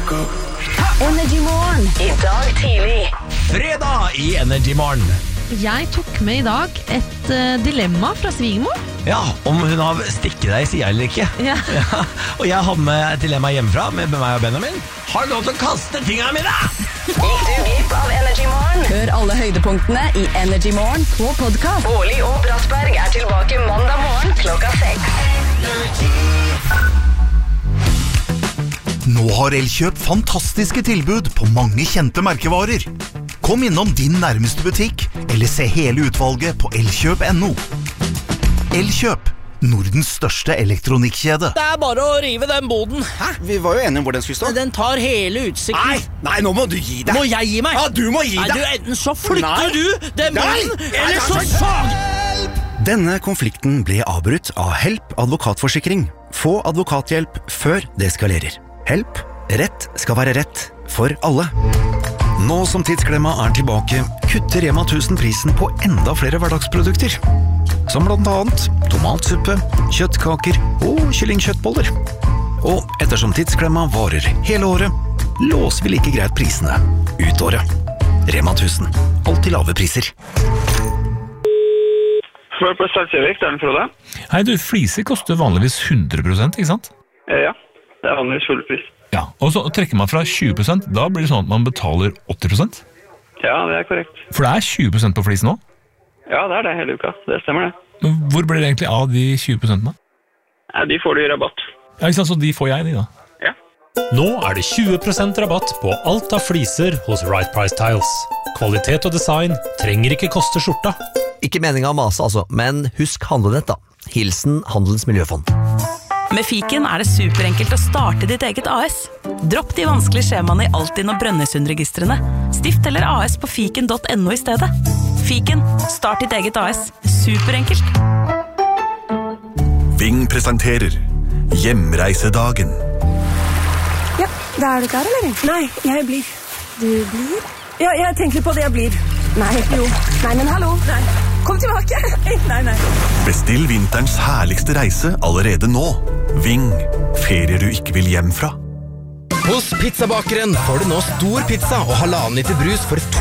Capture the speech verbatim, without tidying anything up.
Energy Morgen. I dag tidlig. Fredag i Energy Morgen. Jeg tok med i dag et uh, dilemma fra svigermor. Ja, om hun har stikket deg i siden eller ikke. Ja. Ja, og jeg hadde med et dilemma hjemmefra med meg og Benjamin. Har du lov til å kaste tingene mine? Gikk du glipp av Energy Morgen? Hør alle høydepunktene i Energy Morgen på podcast. Årlig og Brattberg er tilbake mandag morgen klokka seks. Nå har Elkjøp fantastiske tilbud på mange kjente merkevarer. Kom innom din nærmeste butikk, eller se hele utvalget på elkjøp punktum no. Elkjøp, Nordens største elektronikkjede. Det er bare å rive den boden. Hæ? Vi var jo enige om hvor den skulle stå. Den tar hele utsikten. Nei, nei, nå må du gi deg. Må jeg gi meg? Ja, du må gi Nei, deg. du, enten så flytter Nei. du den boden, Nei. eller Nei, så nei, fag! Denne konflikten ble avbrutt av Help advokatforsikring. Få advokathjelp før det eskalerer. Help. Rett skal være rett for alle. Nå som Tidsklemma er tilbake, kutter Rema tusen prisen på enda flere hverdagsprodukter. Som blant annet tomatsuppe, kjøttkaker og kyllingkjøttboller. Og ettersom Tidsklemma varer hele året, låser vi like greit prisene ut året. Rema tusen. Alltid lave priser. Før på Salsjøvik, det er den Frode. Hei du, fliser koster vanligvis hundre prosent, ikke sant? Ja, det er vanligvis full pris. Ja, og så trekker man fra tjue prosent, da blir det sånn at man betaler åtti prosent? Ja, det er korrekt. For det er tjue prosent på flis nå? Ja, det er det hele uka. Det stemmer det. Men hvor blir det egentlig av de tjue prosentene? Ja, de får du i rabatt. Ja, ikke sant, så de får jeg, de da. Ja. Nå er det tjue prosent rabatt på alt av fliser hos Right Price Tiles. Kvalitet og design trenger ikke koste skjorta. Ikke meningen å mase altså, men husk handlenett da. Hilsen Handelens Miljøfond. Med Fiken er det superenkelt å starte ditt eget A S. Dropp de vanskelige skjemaene i Altinn og Brønnøysundregistrene. Stift eller A S på fiken punktum no i stedet. Fiken, start ditt eget A S. Superenkelt. Ving presenterer Hjemreisedagen. Ja, da er du klar, eller? Nei, jeg blir. Du blir? Ja, jeg tenker på det jeg blir. Nei, jo. Nei, men hallo. Nei. Kom tilbake. Nei, nei. Bestill vinterens herligste reise allerede nå. Ving, ferier du ikke vil hjem fra. Hos Pizzabakeren får du nå stor pizza og halvannen liter brus for to